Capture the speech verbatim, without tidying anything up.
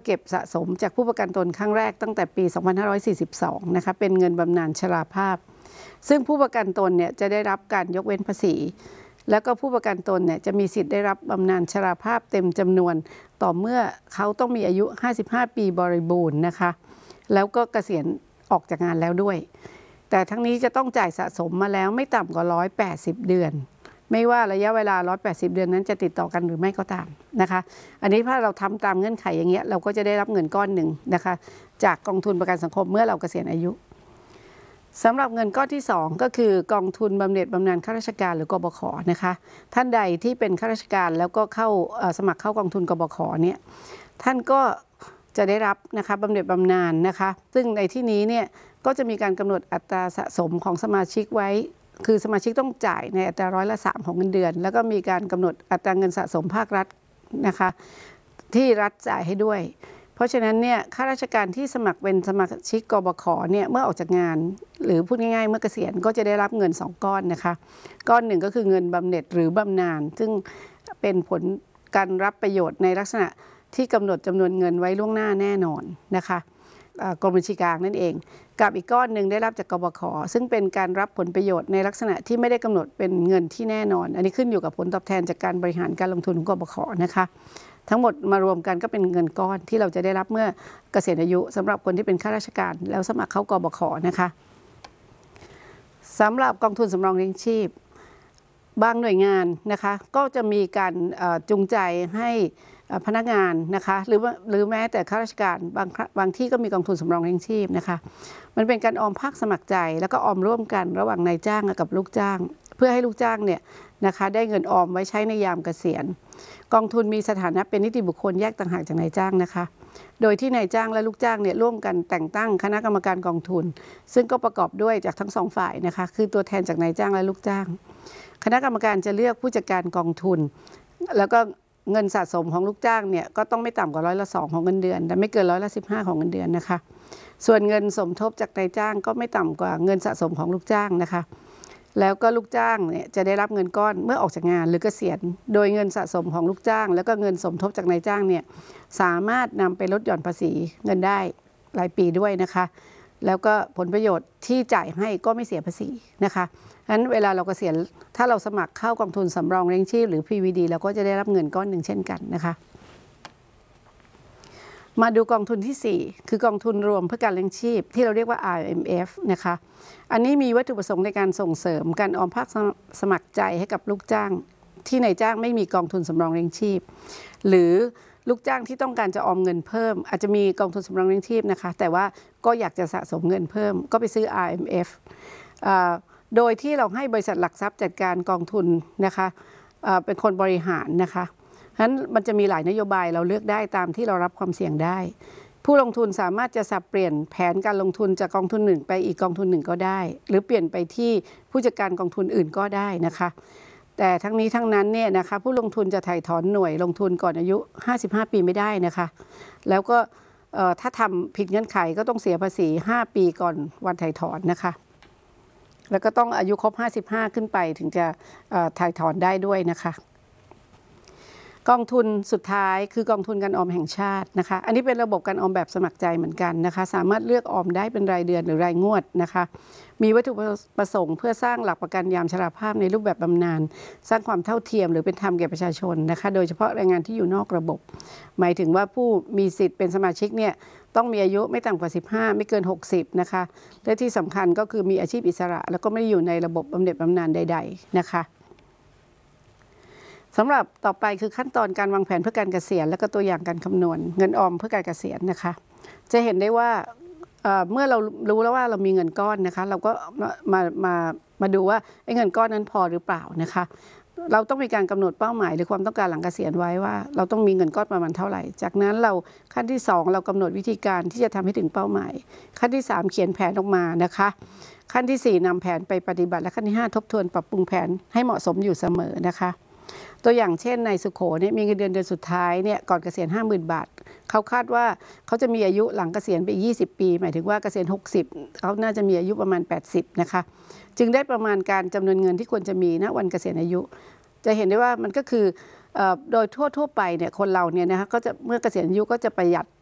เก็บสะสมจากผู้ประกันตนครั้งแรกตั้งแต่ปี สองพันห้าร้อยสี่สิบสอง นะคะเป็นเงินบำนาญชราภาพซึ่งผู้ประกันตนเนี่ยจะได้รับการยกเว้นภาษีแล้วก็ผู้ประกันตนเนี่ยจะมีสิทธิ์ได้รับบำนาญชราภาพเต็มจำนวนต่อเมื่อเขาต้องมีอายุห้าสิบห้าปีบริบูรณ์นะคะแล้วก็เกษียณออกจากงานแล้วด้วยแต่ทั้งนี้จะต้องจ่ายสะสมมาแล้วไม่ต่ำกว่าหนึ่งร้อยแปดสิบเดือนไม่ว่าระยะเวลาหนึ่งร้อยแปดสิบเดือนนั้นจะติดต่อกันหรือไม่ก็ตามนะคะอันนี้ถ้าเราทำตามเงื่อนไขอย่างเงี้ยเราก็จะได้รับเงินก้อนหนึ่งนะคะจากกองทุนประกันสังคมเมื่อเราเกษียณอายุสำหรับเงินก้อนที่สองก็คือกองทุนบำเหน็จบำนาญข้าราชการหรือกบข.นะคะท่านใดที่เป็นข้าราชการแล้วก็เข้าสมัครเข้ากองทุนกบข.เนี่ยท่านก็จะได้รับนะคะบำเหน็จบำนาญนะคะซึ่งในที่นี้เนี่ยก็จะมีการกำหนดอัตราสะสมของสมาชิกไว้คือสมาชิกต้องจ่ายในอัตราร้อยละสามของเงินเดือนแล้วก็มีการกำหนดอัตราเงินสะสมภาครัฐนะคะที่รัฐจ่ายให้ด้วยเพราะฉะนั้นเนี่ยข้าราชการที่สมัครเป็นสมาชิกกบข.เนี่ยเมื่อออกจากงานหรือพูดง่ายๆเมื่อเกษียณก็จะได้รับเงินสองก้อนนะคะก้อนหนึ่งก็คือเงินบำเหน็จหรือบำนาญซึ่งเป็นผลการรับประโยชน์ในลักษณะที่กำหนดจำนวนเงินไว้ล่วงหน้าแน่นอนนะคะกรมบัญชีกลางนั่นเองกับอีกก้อนหนึ่งได้รับจากกบข.ซึ่งเป็นการรับผลประโยชน์ในลักษณะที่ไม่ได้กำหนดเป็นเงินที่แน่นอนอันนี้ขึ้นอยู่กับผลตอบแทนจากการบริหารการลงทุนของกบข.นะคะทั้งหมดมารวมกันก็เป็นเงินก้อนที่เราจะได้รับเมื่อเกษียณอายุสำหรับคนที่เป็นข้าราชการแล้วสมัครเข้ากบข.นะคะสำหรับกองทุนสำรองเลี้ยงชีพบางหน่วยงานนะคะก็จะมีการจูงใจให้พนักงานนะคะหรือว่าหรือแม้แต่ข้าราชการบางบางที่ก็มีกองทุนสำรองเลี้ยงชีพนะคะมันเป็นการออมภาคสมัครใจแล้วก็ออมร่วมกันระหว่างนายจ้างกับลูกจ้างเพื่อให้ลูกจ้างเนี่ยนะคะได้เงินออมไว้ใช้ในยามเกษียณกองทุนมีสถานะเป็นนิติบุคคลแยกต่างหากจากนายจ้างนะคะโดยที่นายจ้างและลูกจ้างเนี่ยร่วมกันแต่งตั้งคณะกรรมการกองทุนซึ่งก็ประกอบด้วยจากทั้งสองฝ่ายนะคะคือตัวแทนจากนายจ้างและลูกจ้างคณะกรรมการจะเลือกผู้จัดการกองทุนแล้วก็เงินสะสมของลูกจ้างเนี่ยก็ต้องไม่ต่ำกว่าร้อยละสองของเงินเดือนแต่ไม่เกินร้อยละสิบห้าของเงินเดือนนะคะส่วนเงินสมทบจากนายจ้างก็ไม่ต่ำกว่าเงินสะสมของลูกจ้างนะคะแล้วก็ลูกจ้างเนี่ยจะได้รับเงินก้อนเมื่อออกจากงานหรือเกษียณโดยเงินสะสมของลูกจ้างแล้วก็เงินสมทบจากนายจ้างเนี่ยสามารถนำไปลดหย่อนภาษีเงินได้รายปีด้วยนะคะแล้วก็ผลประโยชน์ที่จ่ายให้ก็ไม่เสียภาษีนะคะฉะนั้นเวลาเราเกษียณถ้าเราสมัครเข้ากองทุนสำรองเลี้ยงชีพหรือ พี วี ดี เราก็จะได้รับเงินก้อนหนึ่งเช่นกันนะคะมาดูกองทุนที่สี่คือกองทุนรวมเพื่อการเลี้ยงชีพที่เราเรียกว่า อาร์ เอ็ม เอฟ นะคะอันนี้มีวัตถุประสงค์ในการส่งเสริมการออมภาคสมัครใจให้กับลูกจ้างที่นายจ้างไม่มีกองทุนสำรองเลี้ยงชีพหรือลูกจ้างที่ต้องการจะออมเงินเพิ่มอาจจะมีกองทุนสำรองเลี้ยงชีพนะคะแต่ว่าก็อยากจะสะสมเงินเพิ่มก็ไปซื้อ อาร์ เอ็ม เอฟ โดยที่เราให้บริษัทหลักทรัพย์จัดการกองทุนนะคะเป็นคนบริหารนะคะฉะนั้นมันจะมีหลายนโยบายเราเลือกได้ตามที่เรารับความเสี่ยงได้ผู้ลงทุนสามารถจะสับเปลี่ยนแผนการลงทุนจากกองทุนหนึ่งไปอีกกองทุนหนึ่งก็ได้หรือเปลี่ยนไปที่ผู้จัดการกองทุนอื่นก็ได้นะคะแต่ทั้งนี้ทั้งนั้นเนี่ยนะคะผู้ลงทุนจะถ่ายถอนหน่วยลงทุนก่อนอายุห้าสิบห้าปีไม่ได้นะคะแล้วก็ถ้าทำผิดเงื่อนไขก็ต้องเสียภาษีห้าปีก่อนวันถ่ายถอนนะคะแล้วก็ต้องอายุครบห้าสิบห้าขึ้นไปถึงจะถ่ายถอนได้ด้วยนะคะกองทุนสุดท้ายคือกองทุนการออมแห่งชาตินะคะอันนี้เป็นระบบการออมแบบสมัครใจเหมือนกันนะคะสามารถเลือกออมได้เป็นรายเดือนหรือรายงวดนะคะมีวัตถุประสงค์เพื่อสร้างหลักประกันยามชราภาพในรูปแบบบำนาญสร้างความเท่าเทียมหรือเป็นธรรมแก่ประชาชนนะคะโดยเฉพาะแรงงานที่อยู่นอกระบบหมายถึงว่าผู้มีสิทธิ์เป็นสมาชิกเนี่ยต้องมีอายุไม่ต่ำกว่าสิบห้าไม่เกินหกสิบนะคะและที่สำคัญก็คือมีอาชีพอิสระแล้วก็ไม่ได้อยู่ในระบบบำเหน็จบำนาญใดๆนะคะสำหรับต่อไปคือขั้นตอนการวางแผนเพื่อการเกษียณและก็ตัวอย่างการคำนวณเงินออมเพื่อการเกษียณนะคะจะเห็นได้ว่าเมื่อเรารู้แล้วว่าเรามีเงินก้อนนะคะเราก็มามามาดูว่าไอ้เงินก้อนนั้นพอหรือเปล่านะคะเราต้องมีการกำหนดเป้าหมายหรือความต้องการหลังเกษียณไว้ว่าเราต้องมีเงินก้อนประมาณเท่าไหร่จากนั้นเราขั้นที่สองเรากำหนดวิธีการที่จะทำให้ถึงเป้าหมายขั้นที่สามเขียนแผนออกมานะคะขั้นที่สี่นำแผนไปปฏิบัติและขั้นที่ห้าทบทวนปรับปรุงแผนให้เหมาะสมอยู่เสมอนะคะตัวอย่างเช่นในสุโขเนี่ยมีเงินเดือนเดือนสุดท้ายเนี่ยก่อนเกษียณ ห้าหมื่น บาทเขาคาดว่าเขาจะมีอายุหลังเกษียณไปยี่สิบปีหมายถึงว่าเกษียณหกสิบเขาน่าจะมีอายุประมาณแปดสิบนะคะจึงได้ประมาณการจำนวนเงินที่ควรจะมีณวันเกษียณอายุจะเห็นได้ว่ามันก็คือโดยทั่วๆไปเนี่ยคนเราเนี่ยนะคะก็จะเมื่อเกษียณอายุก็จะประหยัด